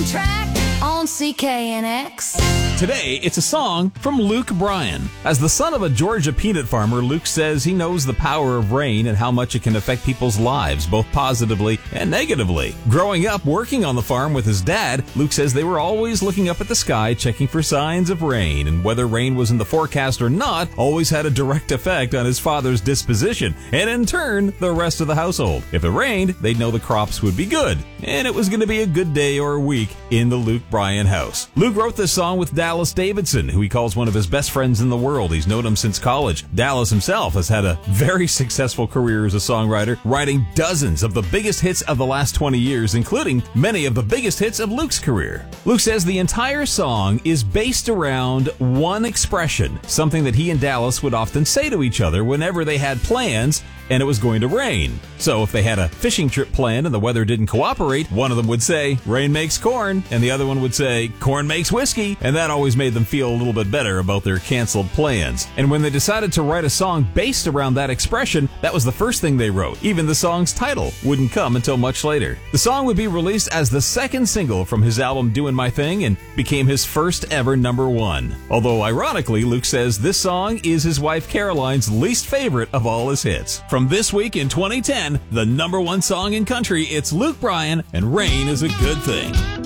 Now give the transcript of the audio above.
one track on CKNX. Today, it's a song from Luke Bryan. As the son of a Georgia peanut farmer, Luke says he knows the power of rain and how much it can affect people's lives, both positively and negatively. Growing up working on the farm with his dad, Luke says they were always looking up at the sky, checking for signs of rain, and whether rain was in the forecast or not always had a direct effect on his father's disposition, and in turn, the rest of the household. If it rained, they'd know the crops would be good, and it was going to be a good day or week in the Luke Bryan house. Luke wrote this song with Dallas Davidson, who he calls one of his best friends in the world. He's known him since college. Dallas himself has had a very successful career as a songwriter, writing dozens of the biggest hits of the last 20 years, including many of the biggest hits of Luke's career. Luke says the entire song is based around one expression, something that he and Dallas would often say to each other whenever they had plans and it was going to rain. So if they had a fishing trip planned and the weather didn't cooperate, one of them would say, "Rain makes corn," and the other one would say, "Corn makes whiskey," and that always made them feel a little bit better about their canceled plans. And when they decided to write a song based around that expression, that was the first thing they wrote. Even the song's title wouldn't come until much later. The song would be released as the second single from his album Doing My Thing and became his first ever #1. Although ironically, Luke says this song is his wife Caroline's least favorite of all his hits. From this week in 2010, the #1 song in country, it's Luke Bryan and Rain is a Good Thing.